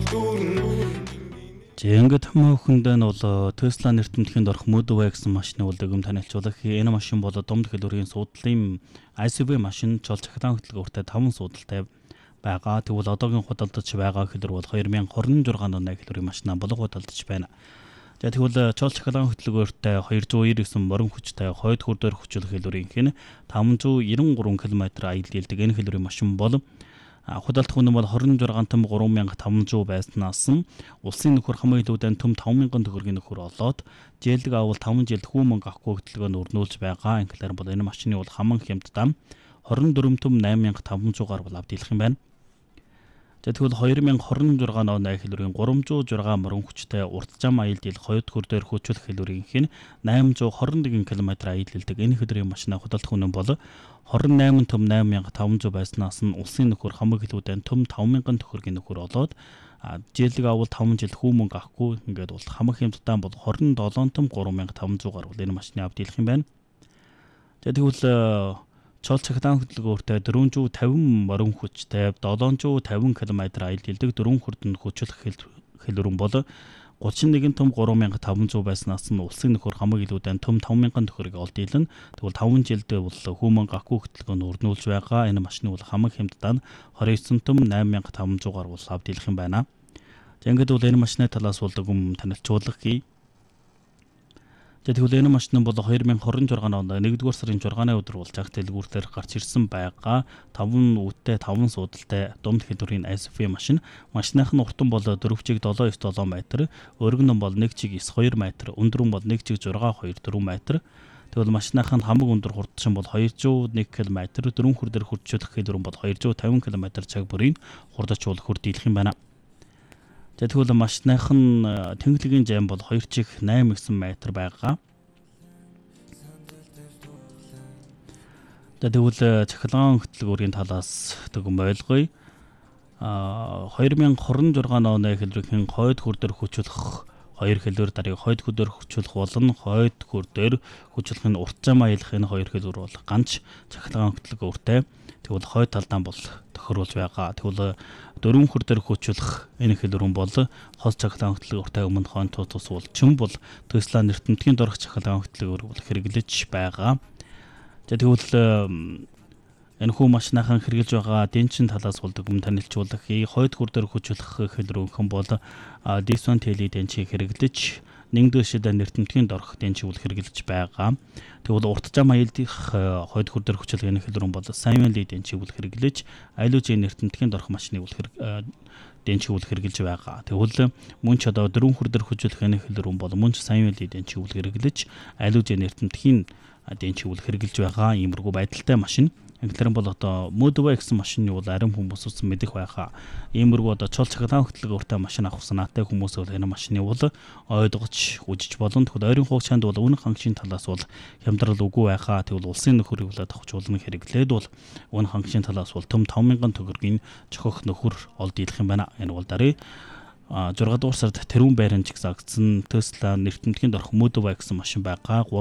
Ингээд хүмүүхэндээ нь бол Tesla нэртэмтгэнд орох Model Y гэсэн машины үлдэгэм танилцуулах. Энэ машин бол домд хэлбэрийн суудлын ICV машин жол цахилгаан хөтөлбөртэй 5 суудалтай байгаа. Тэгвэл одоогийн худалдаж байгаа хэлбэр бол 2026 оны хэлбэрийн машинаа болго худалдаж байна. За тэгвэл жол цахилгаан хөтөлбөртэй 299 морин хүчтэй хойд хөр дээр хүчлэх хэлбэрийнх нь 593 км аялал дийлдэг энэ хэлбэрийн машин бол худалдах үнэ бол 26 том 3500 байснаас нь улсын нөхөр хамгийн илүүдэд том 5000 төгрөгийн нөхөр олоод жээлдэг авал 5 жилд хүү мөнгө авахгүй хөтөлгөөнд өрнүүлж байгаа. Инглээр бол энэ машины бол хаман хямдтай 24 том 8500-аар бол авдийлах юм байна. За тэгвэл 2026 оны хэлбэрийн 306 морин хүчтэй урт зам аялал дийл хойд хөр дээр хүчлэх хэлбэрийнх нь 821 км аялал дийлдэг энэ хэлбэрийн машина худалдах үнэ бол 28 том 8500 байснаас нь улсын нөхөр хамгийн илүүдэд том 5000 төгрөгийн нөхөр олоод жээлэг авал 5 жил хүү мөнгө авахгүй ингээд бол хамаг хямдтай бол 27 том 3500-аар бол энэ машины авдийлах юм байна. За тэгвэл чол цахилгаан хөтөлбөртэй 450 морин хүчтэй 750 км аялал дийлдэг 4 хүрдэн хүчлэх хэлбэрэн бол 31 том 3500 байснаас нь улсын нөхөр хамгийн илүүдэд том 5000 төгрөгийг олд дийлнэ. Тэгвэл 5 жилд бол хүмүүн авахгүй хөтөлгөөнд өрнүүлж байгаа. Энэ машины бол хамаг хямдтай 29 том 8500-аар бол авдийлах юм байна. За ингээд бол энэ машины талаас бол танилцуулгая. За тэгвэл энэ машин бол 2026 онд 1-р сарын 6-ны өдөр бол жагт дэлгүүрээр гарч ирсэн байгаа. 5 үттэй 5 суудалтай домд хэлбэрийн ICV машин. Машиных нь уртан бол 4-чиг 797 м, өргөн нь бол 1-чиг 92 м, өндөр нь бол 1-чиг 624 м. Тэгвэл машиных нь хамаг өндөр хурдчин бол 201 км, 4 хөр дээр хурдчлах хэлбэр бол 250 км цаг бүрийн хурдч бол хурдийлах юм байна. За тэгвэл машиных нь тэнхлэгийн жам бол 2 чих 8 м байгаа. За тэгвэл цахилгаан хөтөлбөрийн талаас ойлгоё. 2026 оны хэлбэрийн хойд хөр дээр хүчлэх 2 хэлбэр дарыг хойд хөр дээр хүчлэх болон хойд хөр дээр хүчлэх нь урт зам аялах энэ 2 хэлбэр бол ганц цахилгаан хөтөлбөртэй. Тэгвэл хойд талдаа бол тохируулж байгаа. Тэгвэл 4 хөр дээр хүчлэх энэ хэлбэрэн бол хос цахилгаан хөтөлбөртэй өмнө хон тус бол чим бол Tesla нэртэмтгэнд орох цахилгаан хөтөлбөр бол хэрэглэж байгаа. За тэгвэл энэ хүү машинахан хэрэглэж байгаа денчин талаас бол танилцуулах. Хойд хөр дээр хүчлэх хэлбэрхэн бол D1 Tele денчийг хэрэглэж нэгдүгээр нэртэмтгэнд орох денчийг бол хэрэглэж байгаа. Тэгвэл урт зам аялал дийлэх хойд хөр дээр хүчлэх энэ хэлбэрэн бол Simon Lee денчийг бол хэрэглэж айлужийн нэртэмтгэнд орох машиныг бол денчийг бол хэрэглэж байгаа. Тэгвэл мөн ч одоо 4 хөр дээр хүчлэх энэ хэлбэрэн бол мөн ч Simon Lee денчийг бол хэрэглэж айлужийн нэртэмтгэхийн денчийг бол хэрэглэж байгаа иймэрхүү байдалтай машин. Инглээр бол одоо Model Y гэсэн машины бол арим хүмүүс ус мэдэх байхаа. Иймэрхүү одоо чол цахилгаан хөтөлбөртэй машин авах санаатай хүмүүс бол энэ машины бол ойлгож үжиж болон тэгвэл ойрын хугацаанд бол үнэ хангалтын талаас бол хямдрал үгүй байхаа. Тэгвэл улсын нөхөр хөвлөд авчруулна хэрэглээд бол үнэ хангалтын талаас бол том 5000 төгрөгийн цохих нөхөр олд дийлэх юм байна. Энэ бол дарыг 6 дугаар сард тэрүүн байранд жигсаагдсан Tesla нэртэмтгэнд орох Model Y гэсэн машин байгаа.